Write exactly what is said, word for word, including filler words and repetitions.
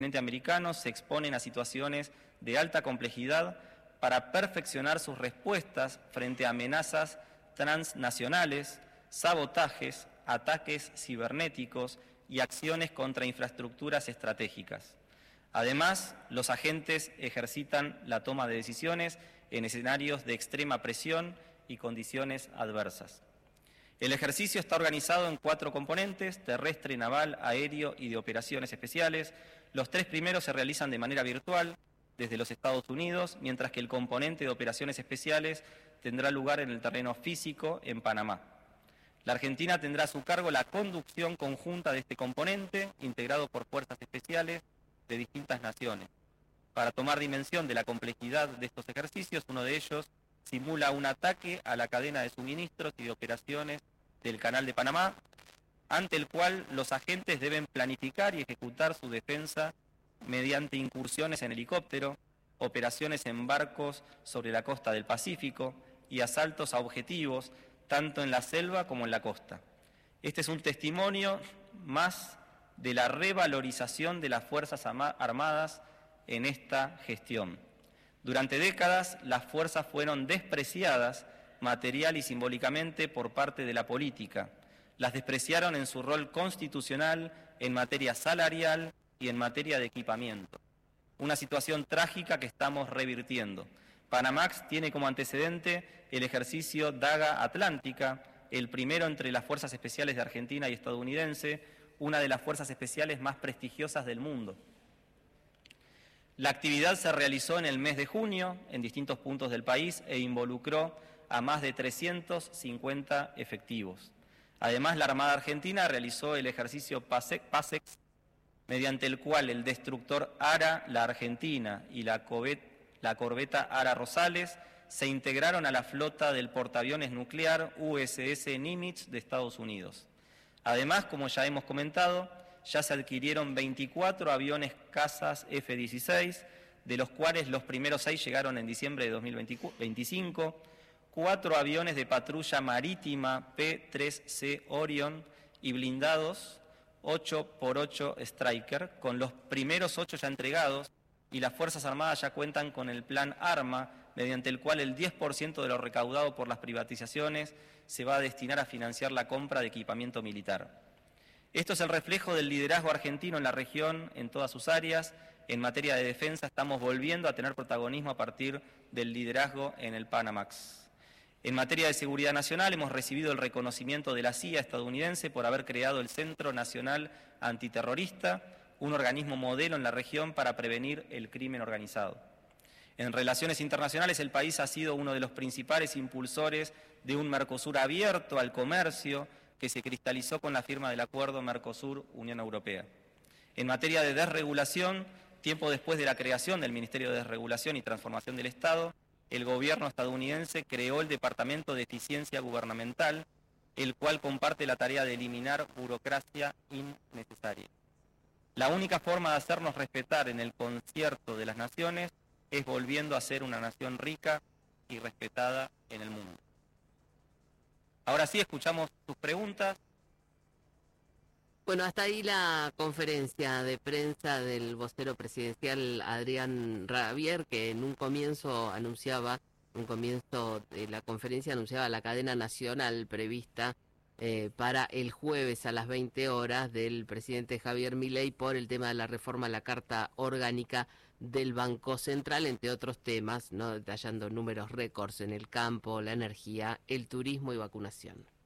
continente americano se exponen a situaciones de alta complejidad para perfeccionar sus respuestas frente a amenazas transnacionales, sabotajes, ataques cibernéticos y acciones contra infraestructuras estratégicas. Además, los agentes ejercitan la toma de decisiones en escenarios de extrema presión y condiciones adversas. El ejercicio está organizado en cuatro componentes: terrestre, naval, aéreo y de operaciones especiales. Los tres primeros se realizan de manera virtual desde los Estados Unidos, mientras que el componente de operaciones especiales tendrá lugar en el terreno físico en Panamá. La Argentina tendrá a su cargo la conducción conjunta de este componente, integrado por fuerzas especiales de distintas naciones. Para tomar dimensión de la complejidad de estos ejercicios, uno de ellos simula un ataque a la cadena de suministros y de operaciones del Canal de Panamá, ante el cual los agentes deben planificar y ejecutar su defensa mediante incursiones en helicóptero, operaciones en barcos sobre la costa del Pacífico y asaltos a objetivos tanto en la selva como en la costa. Este es un testimonio más de la revalorización de las Fuerzas Armadas en esta gestión. Durante décadas, las fuerzas fueron despreciadas material y simbólicamente por parte de la política. Las despreciaron en su rol constitucional, en materia salarial y en materia de equipamiento. Una situación trágica que estamos revirtiendo. Panamax tiene como antecedente el ejercicio Daga Atlántica, el primero entre las Fuerzas Especiales de Argentina y estadounidense, una de las fuerzas especiales más prestigiosas del mundo. La actividad se realizó en el mes de junio en distintos puntos del país e involucró a más de trescientos cincuenta efectivos. Además, la Armada Argentina realizó el ejercicio PASEX, mediante el cual el destructor Ara La Argentina y la, la corbeta Ara Rosales se integraron a la flota del portaaviones nuclear U S S Nimitz de Estados Unidos. Además, como ya hemos comentado, ya se adquirieron veinticuatro aviones cazas F dieciséis, de los cuales los primeros seis llegaron en diciembre de dos mil veinticinco, cuatro aviones de patrulla marítima P tres C Orion y blindados ocho por ocho Striker, con los primeros ocho ya entregados, y las Fuerzas Armadas ya cuentan con el plan ARMA, mediante el cual el diez por ciento de lo recaudado por las privatizaciones se va a destinar a financiar la compra de equipamiento militar. Esto es el reflejo del liderazgo argentino en la región en todas sus áreas. En materia de defensa estamos volviendo a tener protagonismo a partir del liderazgo en el Panamax. En materia de seguridad nacional hemos recibido el reconocimiento de la C I A estadounidense por haber creado el Centro Nacional Antiterrorista, un organismo modelo en la región para prevenir el crimen organizado. En relaciones internacionales, el país ha sido uno de los principales impulsores de un Mercosur abierto al comercio que se cristalizó con la firma del acuerdo Mercosur-Unión Europea. En materia de desregulación, tiempo después de la creación del Ministerio de Desregulación y Transformación del Estado, el gobierno estadounidense creó el Departamento de Eficiencia Gubernamental, el cual comparte la tarea de eliminar burocracia innecesaria. La única forma de hacernos respetar en el concierto de las naciones es volviendo a ser una nación rica y respetada en el mundo. Ahora sí, escuchamos sus preguntas. Bueno, hasta ahí la conferencia de prensa del vocero presidencial Adrián Rabier, que en un comienzo anunciaba, un comienzo de la conferencia anunciaba la cadena nacional prevista eh, para el jueves a las veinte horas del presidente Javier Milei por el tema de la reforma a la Carta Orgánica del Banco Central, entre otros temas, ¿no?, detallando números récords en el campo, la energía, el turismo y vacunación.